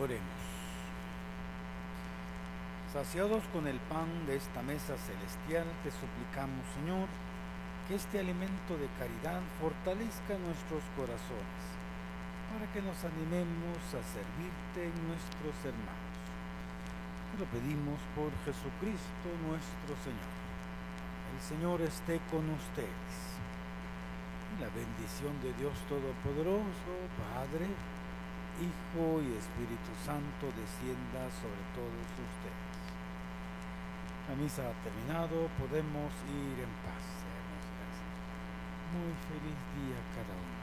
Oremos. Saciados con el pan de esta mesa celestial, te suplicamos, Señor, que este alimento de caridad fortalezca nuestros corazones, para que nos animemos a servirte en nuestros hermanos. Te lo pedimos por Jesucristo nuestro Señor. El Señor esté con ustedes. Y la bendición de Dios Todopoderoso, Padre, Hijo y Espíritu Santo descienda sobre todos ustedes. La misa ha terminado, podemos ir en paz. Muy feliz día cada uno.